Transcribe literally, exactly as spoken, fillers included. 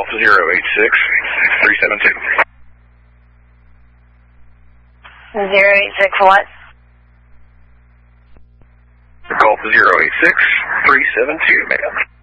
zero eight six three seven two. Zero eight six what? Golf zero eight six three seven two, ma'am.